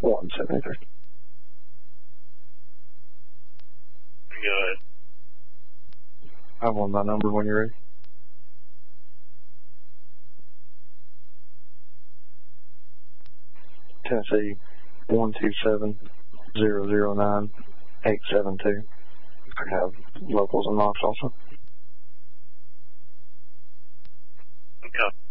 173. Go ahead. I want my number when you're ready. Tennessee 127-009-872. I have locals and knocks also. Okay.